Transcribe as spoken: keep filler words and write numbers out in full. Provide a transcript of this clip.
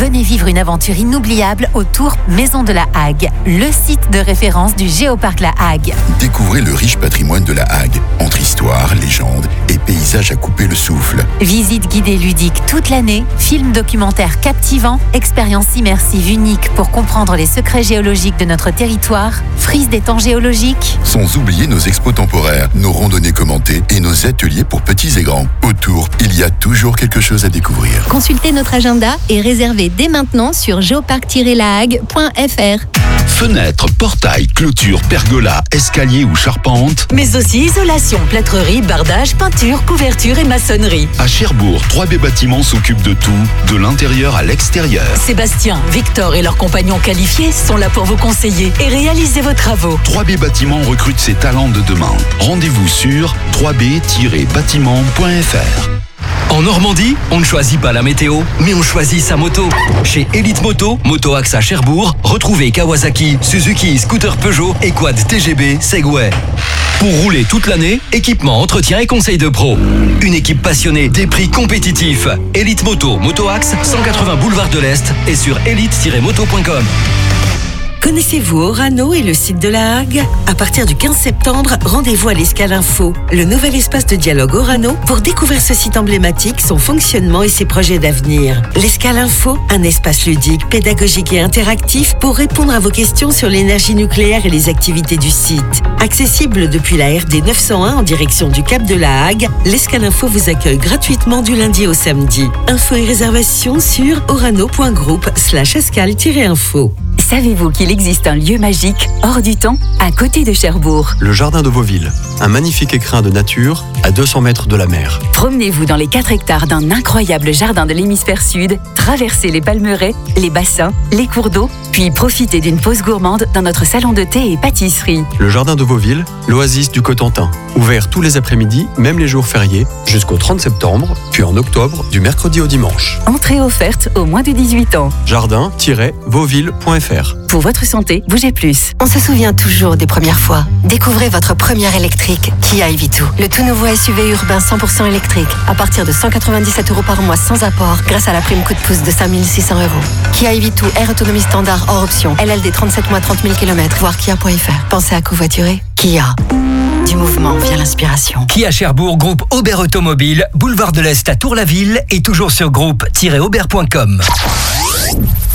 Venez vivre une aventure inoubliable au Tour Maison de la Hague, le site de référence du Géoparc La Hague. Découvrez le riche patrimoine de la Hague, entre histoire, légende et paysages à couper le souffle. Visite guidée ludique toute l'année, films documentaires captivants, expériences immersives uniques pour comprendre les secrets géologiques de notre territoire, frise des temps géologiques. Sans oublier nos expos temporaires, nos randonnées commentées et nos ateliers pour petits et grands. Autour, il y a toujours quelque chose à découvrir. Consultez notre agenda et réservez dès maintenant sur géoparc tiret la hague point f r. Fenêtres, portails, clôtures, pergolas, escaliers ou charpentes. Mais aussi isolation, plâtrerie, bardage, peinture, couverture et maçonnerie. À Cherbourg, trois B Bâtiments s'occupent de tout, de l'intérieur à l'extérieur. Sébastien, Victor et leurs compagnons qualifiés sont là pour vous conseiller et réaliser vos travaux. trois B Bâtiments recrute ses talents de demain. Rendez-vous sur trois b tiret bâtiment point f r. En Normandie, on ne choisit pas la météo, mais on choisit sa moto. Chez Elite Moto, Moto Axe à Cherbourg, retrouvez Kawasaki, Suzuki, scooter Peugeot et quad T G B, Segway. Pour rouler toute l'année, équipement, entretien et conseils de pro. Une équipe passionnée, des prix compétitifs. Elite Moto, Moto Axe, cent quatre-vingts boulevard de l'Est et sur elite tiret moto point com. Connaissez-vous Orano et le site de la Hague ? À partir du quinze septembre, rendez-vous à l'Escale Info, le nouvel espace de dialogue Orano, pour découvrir ce site emblématique, son fonctionnement et ses projets d'avenir. L'Escale Info, un espace ludique, pédagogique et interactif pour répondre à vos questions sur l'énergie nucléaire et les activités du site. Accessible depuis la R D neuf cent un en direction du Cap de la Hague, l'Escale Info vous accueille gratuitement du lundi au samedi. Infos et réservations sur orano point group slash escale-info. Savez-vous qu'il existe un lieu magique hors du temps à côté de Cherbourg ? Le jardin de Vauville, un magnifique écrin de nature à deux cents mètres de la mer. Promenez-vous dans les quatre hectares d'un incroyable jardin de l'hémisphère sud, traversez les palmeraies, les bassins, les cours d'eau, puis profitez d'une pause gourmande dans notre salon de thé et pâtisserie. Le jardin de Vauville, l'oasis du Cotentin, ouvert tous les après-midi, même les jours fériés, jusqu'au trente septembre, puis en octobre, du mercredi au dimanche. Entrée offerte aux moins de dix-huit ans. jardin tiret vauville point f r. Pour votre santé, bougez plus. On se souvient toujours des premières fois. Découvrez votre première électrique, Kia e V deux. Le tout nouveau S U V urbain cent pour cent électrique, à partir de cent quatre-vingt-dix-sept euros par mois sans apport, grâce à la prime coup de pouce de cinq mille six cents euros. Kia e V deux, Air autonomie standard hors option, L L D trente-sept mois trente mille kilomètres, voir kia point f r. Pensez à covoiturer. Kia. Du mouvement vient l'inspiration. Kia Cherbourg, groupe Aubert Automobile, boulevard de l'Est à Tour-la-Ville et toujours sur groupe tiret aubert point com.